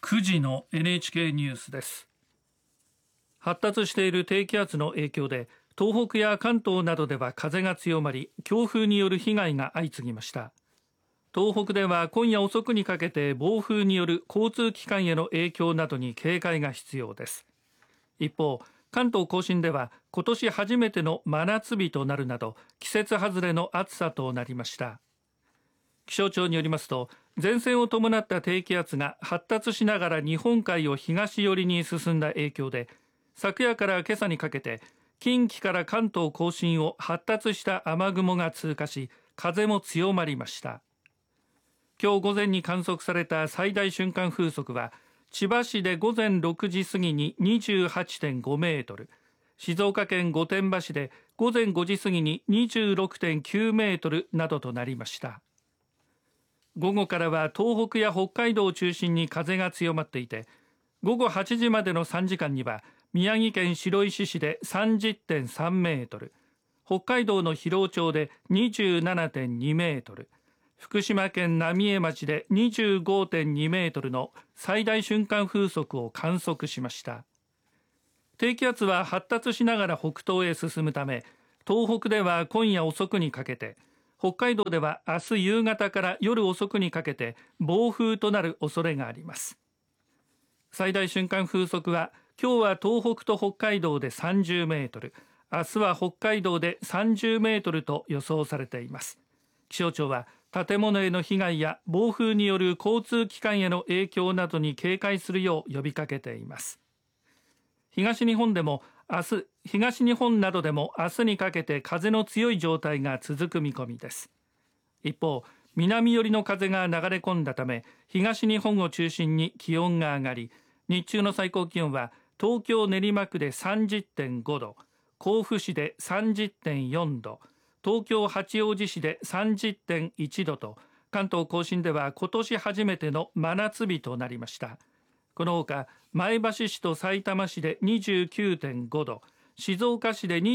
9時の NHK ニュースです。発達している低気圧の影響で東北や関東などでは風が強まり、強風による被害が相次ぎました。東北では今夜遅くにかけて暴風による交通機関への影響などに警戒が必要です。一方、関東甲信では今年初めての真夏日となるなど季節外れの暑さとなりました。気象庁によりますと、前線を伴った低気圧が発達しながら日本海を東寄りに進んだ影響で、昨夜から今朝にかけて近畿から関東甲信を発達した雨雲が通過し、風も強まりました。今日午前に観測された最大瞬間風速は、千葉市で午前6時過ぎに 28.5 メートル、静岡県御殿場市で午前5時過ぎに 26.9 メートルなどとなりました。午後からは東北や北海道を中心に風が強まっていて、午後8時までの3時間には宮城県白石市で 30.3 メートル、北海道の広尾町で 27.2 メートル、福島県浪江町で 25.2 メートルの最大瞬間風速を観測しました。低気圧は発達しながら北東へ進むため、東北では今夜遅くにかけて、北海道では明日夕方から夜遅くにかけて暴風となる恐れがあります。最大瞬間風速は今日は東北と北海道で30メートル、明日は北海道で30メートルと予想されています。気象庁は建物への被害や暴風による交通機関への影響などに警戒するよう呼びかけています。東日本などでも明日にかけて風の強い状態が続く見込みです。一方、南寄りの風が流れ込んだため、東日本を中心に気温が上がり、日中の最高気温は東京練馬区で 30.5 度、甲府市で 30.4 度、東京八王子市で 30.1 度と、関東甲信では今年初めての真夏日となりました。このほか前橋市とさいたま市で 29.5 度、静岡市で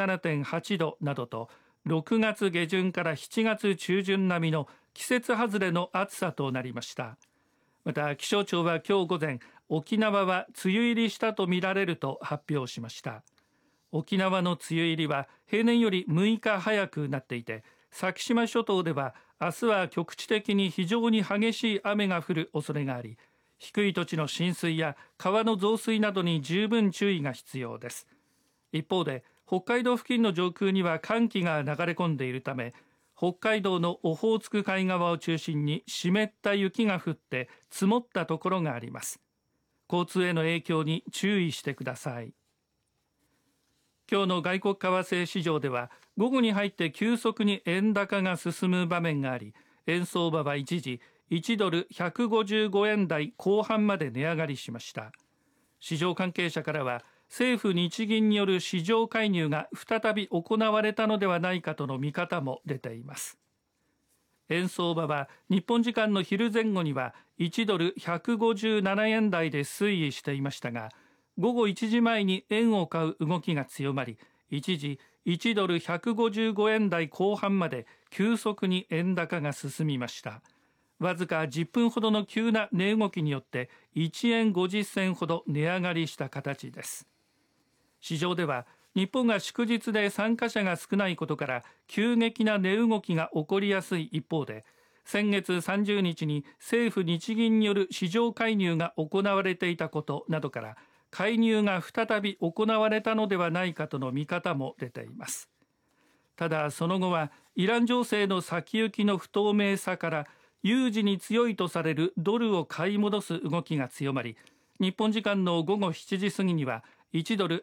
27.8 度などと、6月下旬から7月中旬並みの季節外れの暑さとなりました。また気象庁は今日午前、沖縄は梅雨入りしたとみられると発表しました。沖縄の梅雨入りは平年より6日早くなっていて、先島諸島では明日は局地的に非常に激しい雨が降る恐れがあり、低い土地の浸水や川の増水などに十分注意が必要です。一方で北海道付近の上空には寒気が流れ込んでいるため、北海道のオホーツク海側を中心に湿った雪が降って積もったところがあります。交通への影響に注意してください。今日の外国為替市場では午後に入って急速に円高が進む場面があり、円相場は一時1ドル155円台後半まで値上がりしました。市場関係者からは政府日銀による市場介入が再び行われたのではないかとの見方も出ています。円相場は日本時間の昼前後には1ドル157円台で推移していましたが、午後1時前に円を買う動きが強まり、一時1ドル155円台後半まで急速に円高が進みました。わずか10分ほどの急な値動きによって1円50銭ほど値上がりした形です。市場では日本が祝日で参加者が少ないことから急激な値動きが起こりやすい一方で、先月30日に政府日銀による市場介入が行われていたことなどから介入が再び行われたのではないかとの見方も出ています。ただその後はイラン情勢の先行きの不透明さから有事に強いとされるドルを買い戻す動きが強まり、日本時間の午後7時過ぎには1ドル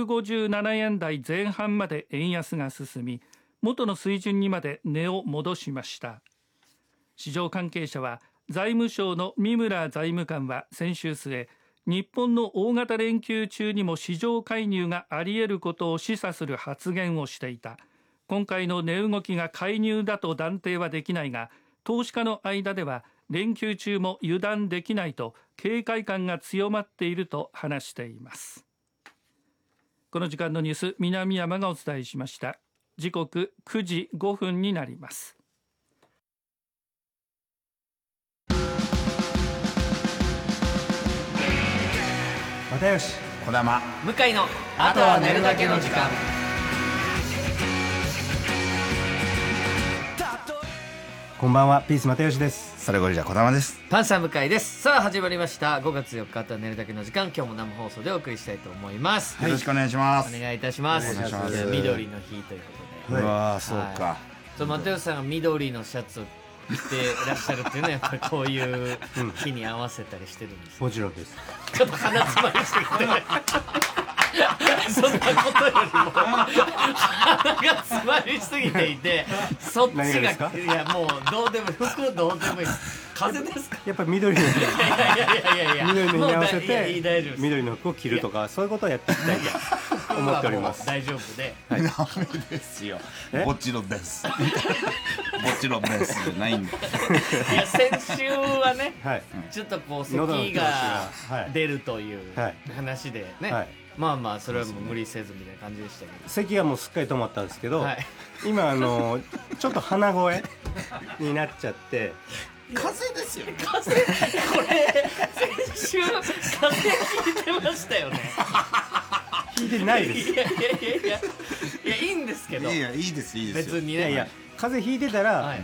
157円台前半まで円安が進み、元の水準にまで値を戻しました。市場関係者は財務省の三村財務官は先週末、日本の大型連休中にも市場介入があり得ることを示唆する発言をしていた。今回の値動きが介入だと断定はできないが、投資家の間では連休中も油断できないと警戒感が強まっていると話しています。この時間のニュース、南山がお伝えしました。時刻9時5分になります。 又吉、 児玉、 向井のあとは寝るだけの時間。 こんばんは、ピース又吉です。 それゴリラ児玉です。 パンサー向井です。さあ始まりました5月4日あとは寝るだけの時間。今日も生放送でお送りしたいと思います。 よろしくお願いします。 お願いいたします。 お願いします。 緑の日ということで、 うわー、そうか。 又吉さんが緑のシャツを着てらっしゃるっていうのはやっぱりこういう日に合わせたりしてるんですか？ もちろんです。 ちょっと鼻詰まりしてきてそんなことよりも鼻が詰まりすぎていて、そっちが何がですか？ いやもうどうでも服どうでもいいです。風邪ですか？ やっぱり緑の日、緑の日に合わせて大丈夫です。 緑の服を着るとか、そういうことをやっていきたいと思っております。 大丈夫で。 ダメですよ。もちろんです。もちろんですじゃないんだ。 いや先週はね、 はい、 ちょっとこう喉の咳調子がが出るというはい話でね、 はい、 まあまあそれはもう無理せずみたいな感じでしたけど、 咳はもうすっかり止まったんですけど、 はい、 今ちょっと鼻声になっちゃって風邪ですよ。 風邪これ先週風邪ひいてましたよね。 引いてないです。 いやいやいやいやいやいいんですけど、 いやいいですいいですよ。 別にね。 いやいや、風邪ひいてたら、 はい